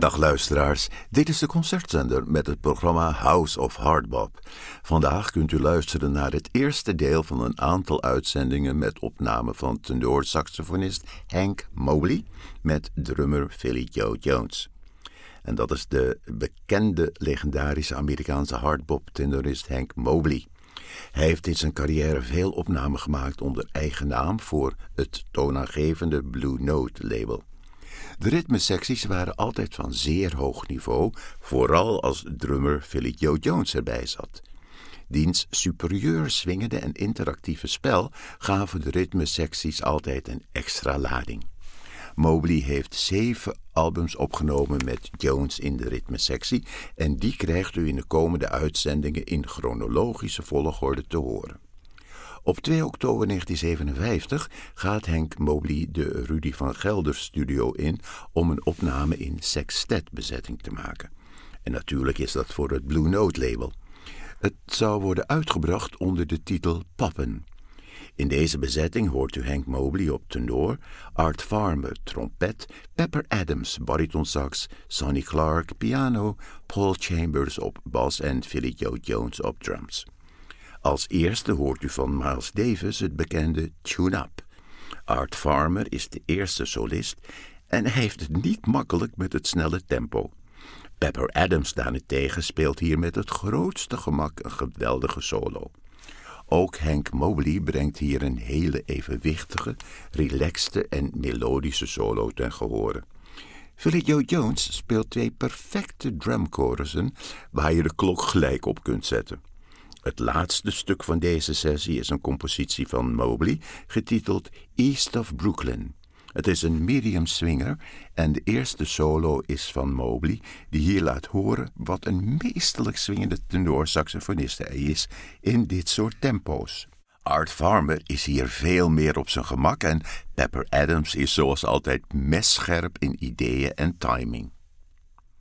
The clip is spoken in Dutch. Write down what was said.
Dag luisteraars, dit is de concertzender met het programma House of Hardbop. Vandaag kunt u luisteren naar het eerste deel van een aantal uitzendingen met opname van tenorsaxofonist Hank Mobley met drummer Philly Joe Jones. En dat is de bekende legendarische Amerikaanse hardbop-tenorist Hank Mobley. Hij heeft in zijn carrière veel opnamen gemaakt onder eigen naam voor het toonaangevende Blue Note label. De ritmesecties waren altijd van zeer hoog niveau, vooral als drummer Philly Joe Jones erbij zat. Diens superieur swingende en interactieve spel gaven de ritmesecties altijd een extra lading. Mobley heeft 7 albums opgenomen met Jones in de ritmesectie en die krijgt u in de komende uitzendingen in chronologische volgorde te horen. Op 2 oktober 1957 gaat Hank Mobley de Rudy van Gelder studio in om een opname in sextetbezetting te maken. En natuurlijk is dat voor het Blue Note label. Het zou worden uitgebracht onder de titel Poppen. In deze bezetting hoort u Hank Mobley op tenor, Art Farmer trompet, Pepper Adams baritonsax, Sonny Clark piano, Paul Chambers op bas en Philly Joe Jones op drums. Als eerste hoort u van Miles Davis het bekende Tune Up. Art Farmer is de eerste solist en hij heeft het niet makkelijk met het snelle tempo. Pepper Adams daarentegen speelt hier met het grootste gemak een geweldige solo. Ook Hank Mobley brengt hier een hele evenwichtige, relaxte en melodische solo ten gehore. Philly Joe Jones speelt 2 perfecte drumchorussen waar je de klok gelijk op kunt zetten. Het laatste stuk van deze sessie is een compositie van Mobley, getiteld East of Brooklyn. Het is een medium swinger en de eerste solo is van Mobley, die hier laat horen wat een meesterlijk swingende tenorsaxofonist hij is in dit soort tempo's. Art Farmer is hier veel meer op zijn gemak en Pepper Adams is zoals altijd messcherp in ideeën en timing.